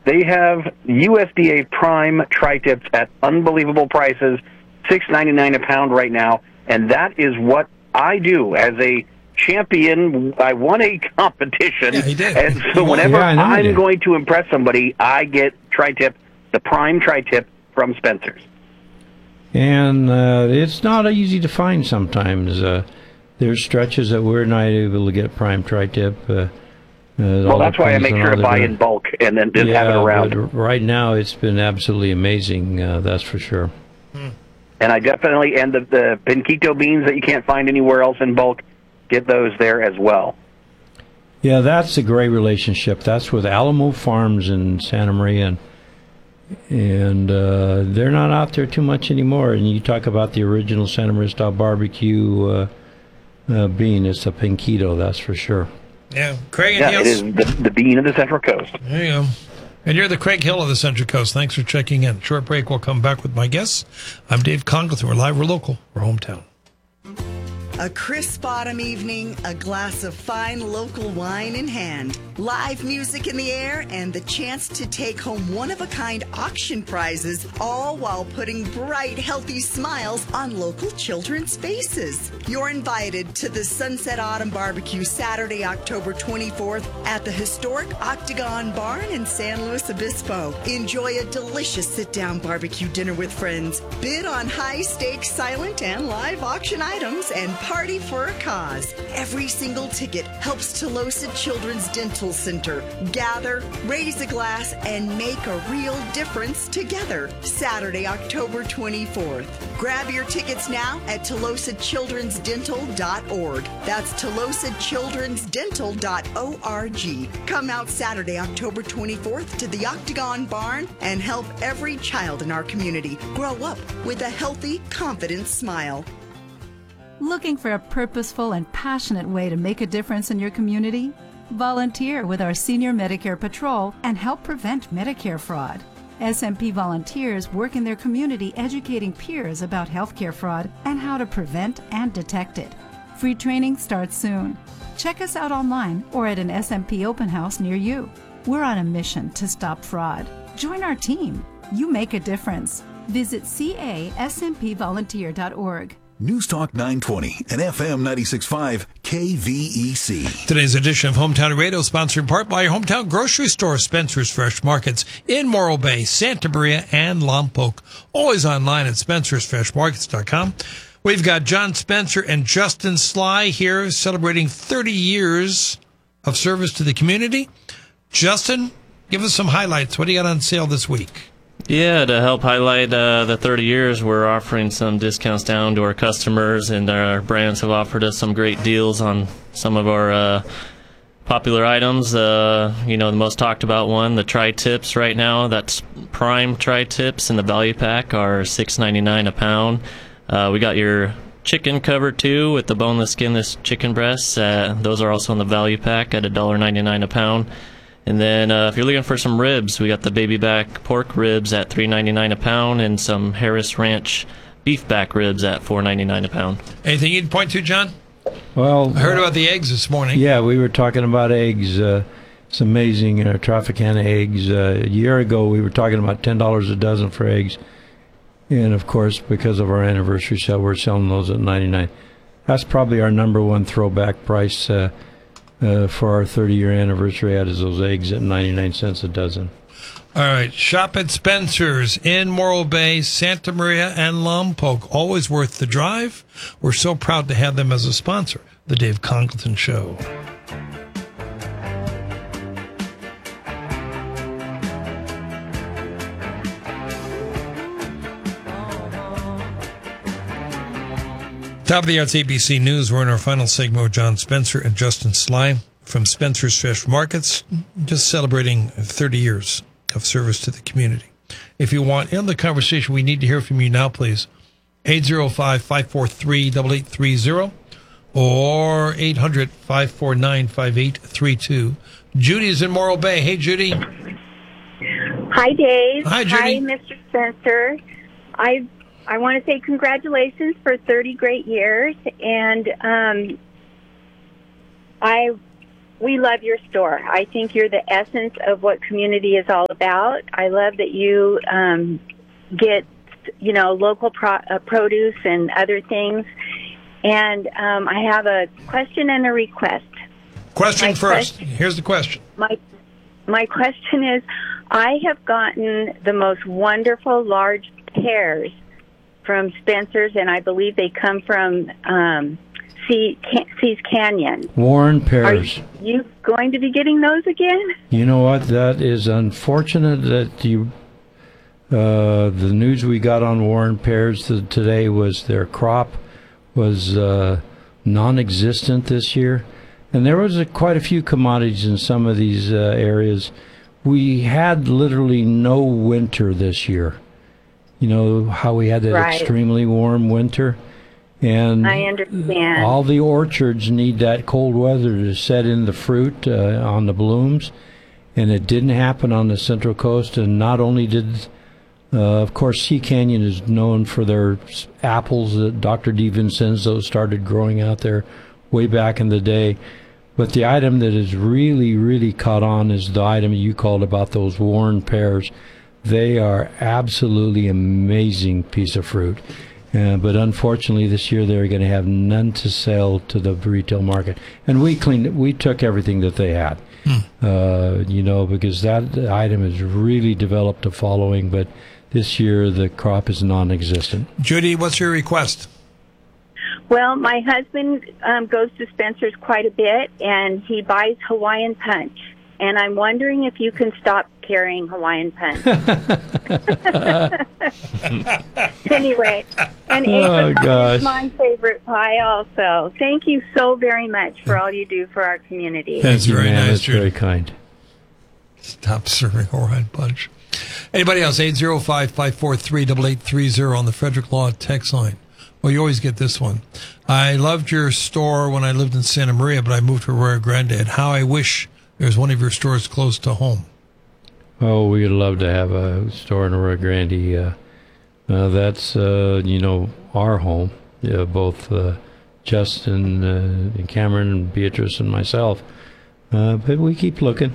They have USDA prime tri-tips at unbelievable prices, $6.99 a pound right now, and that is what I do as a champion. I won a competition, Yeah, he did. and so whenever I'm did. going to impress somebody, I get tri-tip, the prime tri-tip from Spencer's. And it's not easy to find sometimes. There's stretches that we're not able to get prime tri-tip. Well, that's why I make sure to buy in bulk and then just have it around. But right now it's been absolutely amazing, that's for sure. And I definitely, and the Pinquito beans that you can't find anywhere else in bulk, get those there as well. Yeah, that's a great relationship. That's with Alamo Farms in Santa Maria, and they're not out there too much anymore. And you talk about the original Santa Maria style barbecue bean. It's a Pinquito, that's for sure. Yeah, Craig and Yeah, Niels. it is the bean of the Central Coast. There you go. And you're the Craig Hill of the Central Coast. Thanks for checking in. Short break. We'll come back with my guests. I'm Dave Congleton. We're live. We're local. We're hometown. A crisp autumn evening, a glass of fine local wine in hand, live music in the air, and the chance to take home one-of-a-kind auction prizes, all while putting bright, healthy smiles on local children's faces. You're invited to the Sunset Autumn Barbecue Saturday, October 24th at the historic Octagon Barn in San Luis Obispo. Enjoy a delicious sit-down barbecue dinner with friends, bid on high-stakes silent and live auction items, and party for a cause. Every single ticket helps Tolosa Children's Dental Center gather, raise a glass, and make a real difference together. Saturday, October 24th. Grab your tickets now at TolosaChildren'sDental.org. That's TolosaChildren'sDental.org. Come out Saturday, October 24th to the Octagon Barn and help every child in our community grow up with a healthy, confident smile. Looking for a purposeful and passionate way to make a difference in your community? Volunteer with our Senior Medicare Patrol and help prevent Medicare fraud. SMP volunteers work in their community educating peers about healthcare fraud and how to prevent and detect it. Free training starts soon. Check us out online or at an SMP open house near you. We're on a mission to stop fraud. Join our team. You make a difference. Visit casmpvolunteer.org. News Talk 920 and FM 96.5 KVEC. Today's edition of Hometown Radio sponsored in part by your hometown grocery store, Spencer's Fresh Markets in Morro Bay, Santa Maria, and Lompoc. Always online at spencersfreshmarkets.com. We've got John Spencer and Justin Sly here celebrating 30 years of service to the community. Justin, give us some highlights. What do you got on sale this week? Yeah, to help highlight the 30 years, we're offering some discounts down to our customers, and our brands have offered us some great deals on some of our popular items. The most talked about one, the tri-tips right now, that's prime tri-tips in the value pack are $6.99 a pound. We got your chicken cover too with the boneless, skinless chicken breasts. Those are also in the value pack at $1.99 a pound. And then if you're looking for some ribs, we got the baby back pork ribs at $3.99 a pound and some Harris Ranch beef back ribs at $4.99 a pound. Anything you'd point to, John? Well, I heard about the eggs this morning. Yeah, we were talking about eggs. It's amazing, Tropicana eggs. A year ago, we were talking about $10 a dozen for eggs. And, of course, because of our anniversary sale, we're selling those at $99. That's probably our number one throwback price for our 30-year anniversary ad is those eggs at 99 cents a dozen. All right. Shop at Spencer's in Morro Bay, Santa Maria, and Lompoc. Always worth the drive. We're so proud to have them as a sponsor. The Dave Congleton Show. Top of the Arts ABC News. We're in our final segment with John Spencer and Justin Sly from Spencer's Fresh Markets, just celebrating 30 years of service to the community. If you want in the conversation, we need to hear from you now, please. 805-543-8830 or 800-549-5832. Judy's in Morro Bay. Hey, Judy. Hi, Dave. Hi, Judy. Hi, Mr. Spencer. I want to say congratulations for 30 great years, and I we love your store. I think you're the essence of what community is all about. I love that you get, local produce and other things. And I have a question and a request. Question first. Here's the question. My question is, I have gotten the most wonderful large pears from Spencer's, and I believe they come from Seas Canyon. Warren pears. Are you going to be getting those again? You know what? That is unfortunate that the news we got on Warren pears today was their crop was non-existent this year. And there was quite a few commodities in some of these areas. We had literally no winter this year. You know how we had that extremely warm winter? And I understand. All the orchards need that cold weather to set in the fruit on the blooms. And it didn't happen on the Central Coast. And not only did, of course, Sea Canyon is known for their apples that Dr. DiVincenzo started growing out there way back in the day. But the item that has really, really caught on is the item you called about those Warren pears. They are absolutely amazing piece of fruit. But unfortunately, this year they're going to have none to sell to the retail market. And we took everything that they had, because that item has really developed a following. But this year the crop is non-existent. Judy, what's your request? Well, my husband goes to Spencer's quite a bit, and he buys Hawaiian Punch. And I'm wondering if you can stop carrying Hawaiian Punch. Anyway, and Apricot is my favorite pie also. Thank you so very much for all you do for our community. That's very nice, That's Judy. very kind. Stop serving Hawaiian Punch. Anybody else? 805-543-8830 on the Frederick Law text line. Well, you always get this one. I loved your store when I lived in Santa Maria, but I moved to Arroyo Grande. And how I wish there was one of your stores close to home. Oh, we'd love to have a store in Arroyo Grande. That's, our home. Both Justin and Cameron and Beatrice and myself. But we keep looking,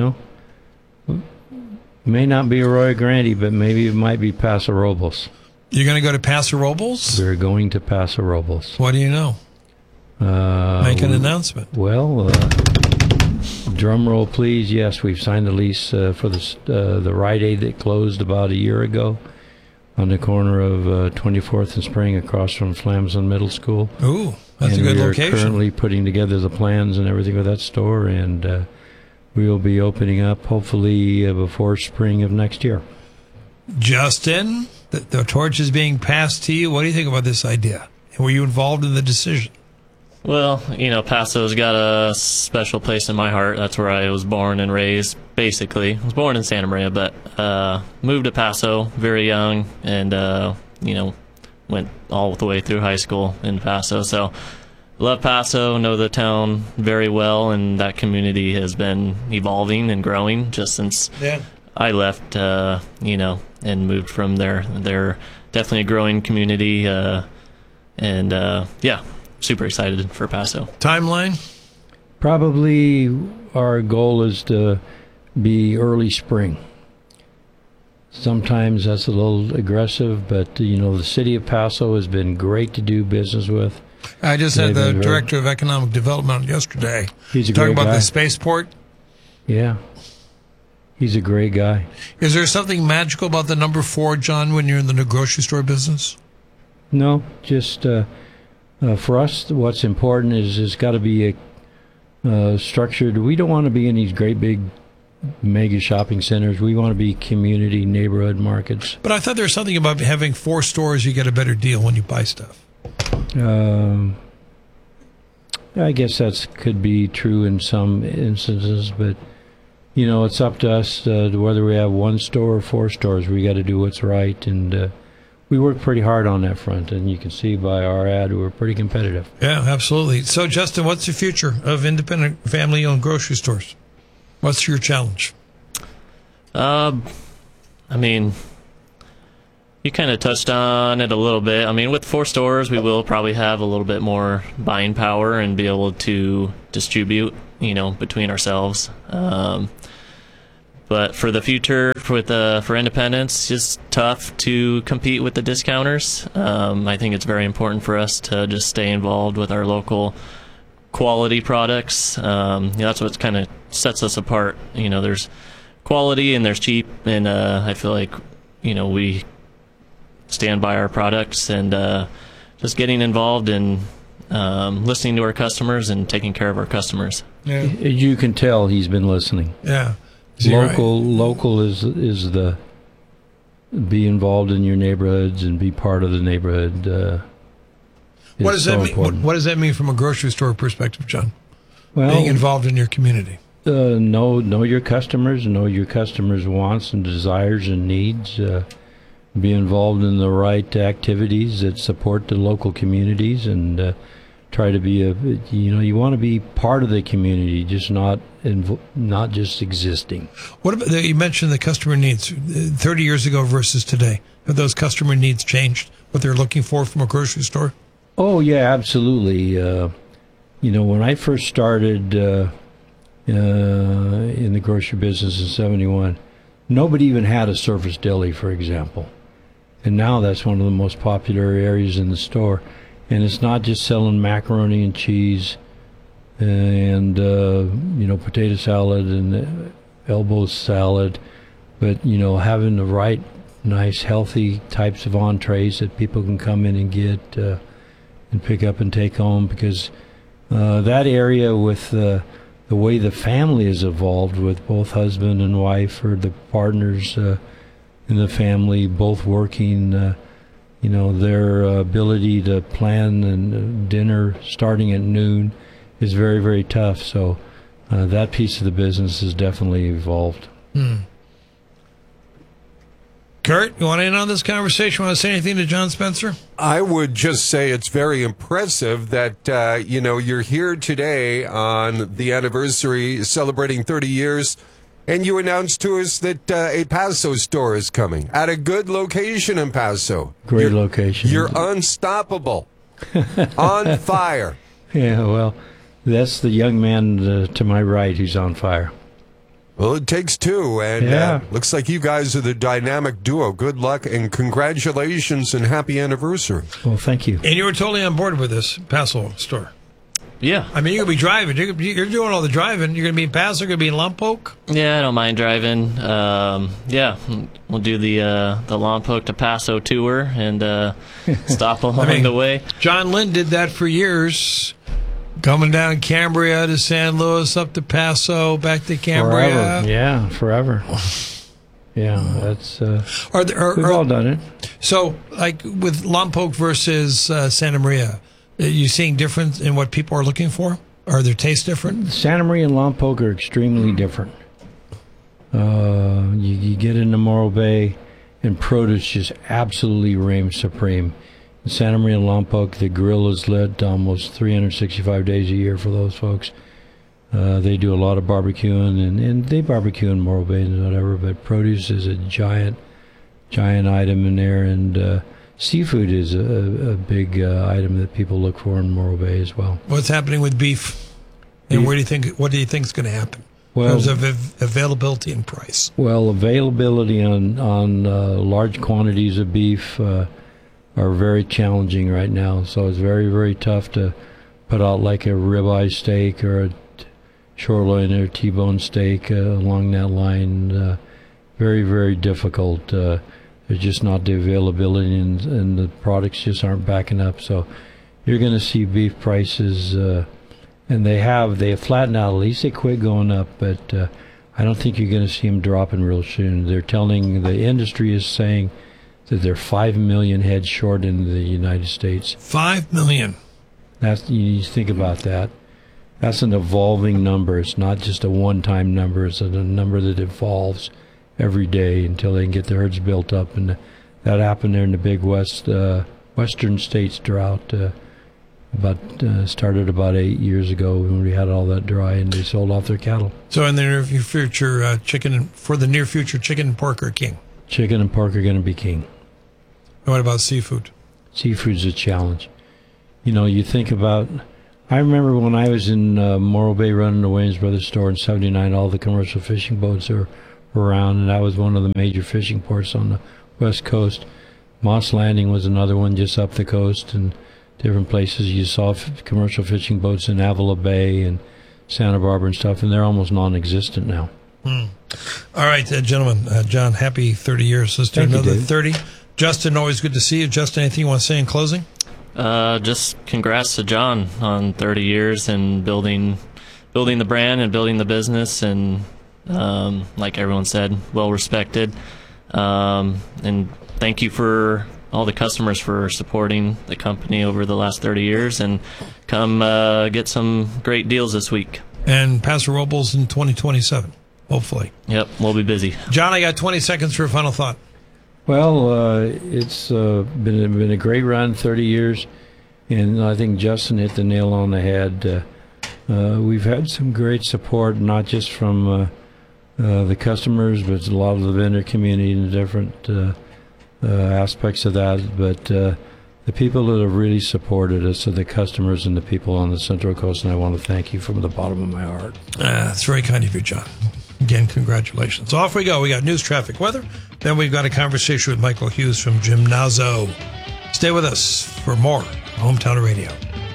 May not be Arroyo Grande, but maybe it might be Paso Robles. You're going to go to Paso Robles? We're going to Paso Robles. What do you know? Make an announcement. Well, drum roll, please. Yes, we've signed the lease for the Rite Aid that closed about a year ago on the corner of 24th and Spring across from Flamson Middle School. Ooh, that's a good location. We are currently putting together the plans and everything with that store, and we will be opening up hopefully before spring of next year. Justin, the torch is being passed to you. What do you think about this idea? Were you involved in the decision? Well, Paso's got a special place in my heart. That's where I was born and raised, basically. I was born in Santa Maria, but moved to Paso very young and, went all the way through high school in Paso. So love Paso, know the town very well, and that community has been evolving and growing just since I left, and moved from there. They're definitely a growing community, super excited for Paso. Timeline? Probably our goal is to be early spring. Sometimes that's a little aggressive, but, the city of Paso has been great to do business with. I just had the Director of Economic Development yesterday. He's a talking great about guy. the spaceport. Yeah. He's a great guy. Is there something magical about the number 4, John, when you're in the grocery store business? No, just for us, what's important is it's got to be structured. We don't want to be in these great big mega shopping centers. We want to be community neighborhood markets. But I thought there was something about having 4 stores, you get a better deal when you buy stuff. I guess that could be true in some instances, but it's up to us whether we have 1 store or 4 stores. We got to do what's right, and we work pretty hard on that front, and you can see by our ad we're pretty competitive. Yeah, absolutely. So, Justin, what's the future of independent family-owned grocery stores? What's your challenge? You kind of touched on it a little bit. With 4 stores, we will probably have a little bit more buying power and be able to distribute between ourselves. But for the future, for independents, it's tough to compete with the discounters. I think it's very important for us to just stay involved with our local quality products. That's what kind of sets us apart. There's quality and there's cheap, and I feel like we stand by our products, and just getting involved in listening to our customers and taking care of our customers. Yeah. You can tell he's been listening. Yeah. Local is the be involved in your neighborhoods and be part of the neighborhood. What does that mean? What does that mean from a grocery store perspective, John? Well, being involved in your community. Know your customers, know your customers' wants and desires and needs. Be involved in the right activities that support the local communities, and try to be you want to be part of the community, just not just existing. What about you mentioned the customer needs 30 years ago versus today? Have those customer needs changed? What they're looking for from a grocery store? Oh yeah, absolutely. When I first started in the grocery business in '71, nobody even had a surface deli, for example. And now that's one of the most popular areas in the store. And it's not just selling macaroni and cheese and, potato salad and elbow salad, but, having the right, nice, healthy types of entrees that people can come in and get and pick up and take home. Because that area with the way the family has evolved, with both husband and wife or the partners in the family both working, their ability to plan and dinner starting at noon is very, very tough. So that piece of the business has definitely evolved. Kurt, you want to end on this conversation? Want to say anything to John Spencer? I would just say it's very impressive that, you're here today on the anniversary celebrating 30 years. And you announced to us that a Paso store is coming at a good location in Paso. Great location. You're unstoppable. On fire. Yeah, well, that's the young man to my right who's on fire. Well, it takes two, and looks like you guys are the dynamic duo. Good luck and congratulations and happy anniversary. Well, thank you. And you were totally on board with this Paso store. Yeah. I mean, you're going to be driving. You're doing all the driving. You're going to be in Paso. You're going to be in Lompoc. Yeah, I don't mind driving. We'll do the Lompoc to Paso tour and stop along the way. John Lynn did that for years, coming down Cambria to San Luis, up to Paso, back to Cambria. Forever. Yeah, forever. Yeah, that's we've all done it. So, like with Lompoc versus Santa Maria, are you seeing difference in what people are looking for? Are their tastes different? Santa Maria and Lompoc are extremely different. You get into Morro Bay, and produce just absolutely reigns supreme. In Santa Maria and Lompoc, the grill is lit almost 365 days a year for those folks. They do a lot of barbecuing, and they barbecue in Morro Bay and whatever, but produce is a giant item in there, and seafood is a big item that people look for in Morro Bay as well. What's happening with beef? And what do you think is going to happen in terms of availability and price? Well, availability on large quantities of beef are very challenging right now. So it's very, very tough to put out like a ribeye steak or a shoreloin or T-bone steak along that line. Very, very difficult. There's just not the availability, and the products just aren't backing up. So you're going to see beef prices, and they have flattened out. At least they quit going up, but I don't think you're going to see them dropping real soon. The industry is saying that they're 5 million heads short in the United States. 5 million. You think about that. That's an evolving number. It's not just a one-time number. It's a number that evolves every day until they can get the herds built up, and that happened there in the big western states drought. Started about 8 years ago when we had all that dry, and they sold off their cattle. So in the near future, chicken and pork are king. Chicken and pork are going to be king. And what about seafood? Seafood's a challenge. You think about. I remember when I was in Morro Bay running the Williams Brothers store in '79, all the commercial fishing boats were around, and that was one of the major fishing ports on the West Coast. Moss Landing was another one just up the coast, and different places you saw commercial fishing boats in Avila Bay and Santa Barbara and stuff, and they're almost non-existent now. All right, gentlemen. John, happy 30 years. Let's do another 30. Justin, always good to see you. Justin, anything you want to say in closing? Just congrats to John on 30 years and building the brand and building the business, and like everyone said, well respected. And thank you for all the customers for supporting the company over the last 30 years, and come get some great deals this week. And Paso Robles in 2027, hopefully. Yep, we'll be busy. John, I got 20 seconds for a final thought. Well, it's been a great run, 30 years, and I think Justin hit the nail on the head. We've had some great support, not just from the customers, but a lot of the vendor community and the different aspects of that. But the people that have really supported us are the customers and the people on the Central Coast, and I want to thank you from the bottom of my heart. That's very kind of you, John. Again, congratulations. So off we go. We got news, traffic, weather. Then we've got a conversation with Michael Hughes from Gymnazo. Stay with us for more Hometown Radio.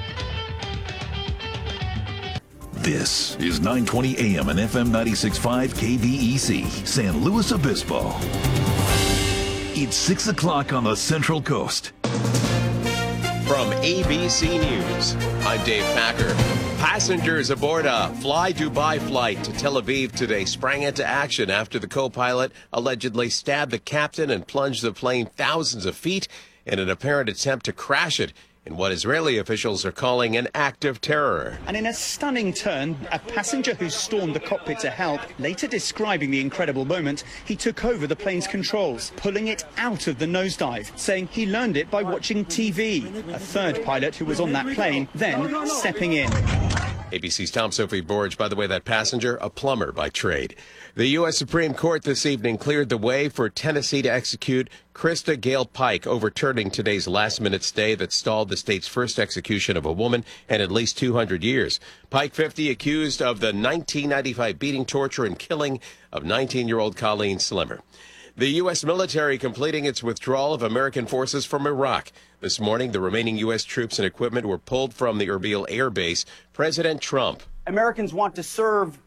This is 920 AM and FM 96.5 KVEC, San Luis Obispo. It's 6 o'clock on the Central Coast. From ABC News, I'm Dave Packer. Passengers aboard a Fly Dubai flight to Tel Aviv today sprang into action after the co-pilot allegedly stabbed the captain and plunged the plane thousands of feet in an apparent attempt to crash it in what Israeli officials are calling an act of terror. And in a stunning turn, a passenger who stormed the cockpit to help, later describing the incredible moment, he took over the plane's controls, pulling it out of the nosedive, saying he learned it by watching TV. A third pilot who was on that plane then stepping in. ABC's Tom Sophie Borge, by the way, that passenger, a plumber by trade. The U.S. Supreme Court this evening cleared the way for Tennessee to execute Krista Gale Pike, overturning today's last-minute stay that stalled the state's first execution of a woman in at least 200 years. Pike, 50, accused of the 1995 beating, torture, and killing of 19-year-old Colleen Slimmer. The U.S. military completing its withdrawal of American forces from Iraq. This morning, the remaining U.S. troops and equipment were pulled from the Erbil Air Base. President Trump. Americans want to serve.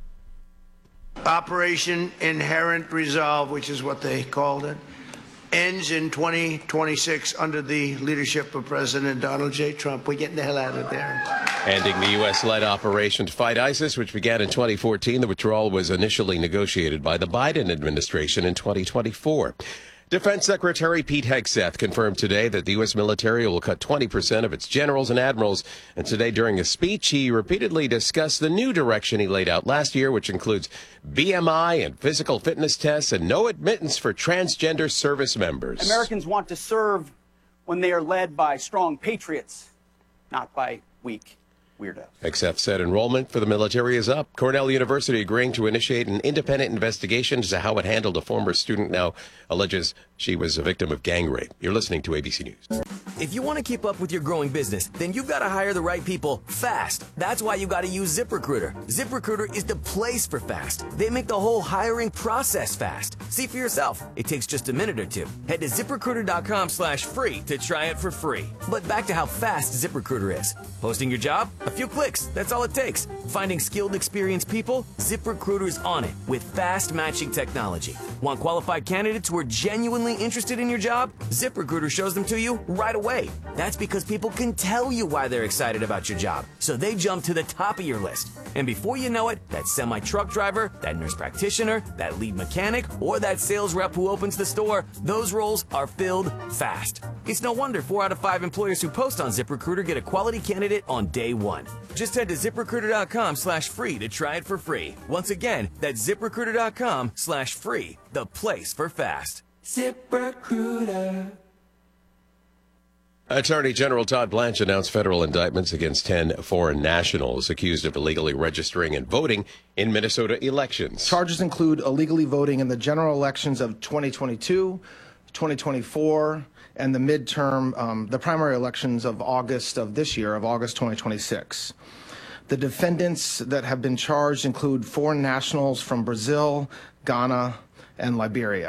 Operation Inherent Resolve, which is what they called it, ends in 2026 under the leadership of President Donald J. Trump. We're getting the hell out of there. Ending the U.S.-led operation to fight ISIS, which began in 2014. The withdrawal was initially negotiated by the Biden administration in 2024. Defense Secretary Pete Hegseth confirmed today that the U.S. military will cut 20% of its generals and admirals. And today, during a speech, he repeatedly discussed the new direction he laid out last year, which includes BMI and physical fitness tests and no admittance for transgender service members. Americans want to serve when they are led by strong patriots, not by weak weirdos. Hegseth said enrollment for the military is up. Cornell University agreeing to initiate an independent investigation into how it handled a former student now alleges she was a victim of gang rape. You're listening to ABC News. If you want to keep up with your growing business, then you've got to hire the right people fast. That's why you've got to use ZipRecruiter. ZipRecruiter is the place for fast. They make the whole hiring process fast. See for yourself. It takes just a minute or two. Head to ZipRecruiter.com/free to try it for free. But back to how fast ZipRecruiter is. Posting your job? A few clicks. That's all it takes. Finding skilled, experienced people? ZipRecruiter's on it with fast matching technology. Want qualified candidates who are genuinely interested in your job? ZipRecruiter shows them to you right away. That's because people can tell you why they're excited about your job, so they jump to the top of your list. And before you know it, that semi-truck driver, that nurse practitioner, that lead mechanic, or that sales rep who opens the store, those roles are filled fast. It's no wonder 4 out of 5 employers who post on ZipRecruiter get a quality candidate on day one. Just head to ZipRecruiter.com/free to try it for free. Once again, that's ZipRecruiter.com/free, the place for fast. ZipRecruiter. Attorney General Todd Blanche announced federal indictments against 10 foreign nationals accused of illegally registering and voting in Minnesota elections. Charges include illegally voting in the general elections of 2022, 2024, and the midterm, the primary elections of August of this year, of August 2026. The defendants that have been charged include foreign nationals from Brazil, Ghana, and Liberia.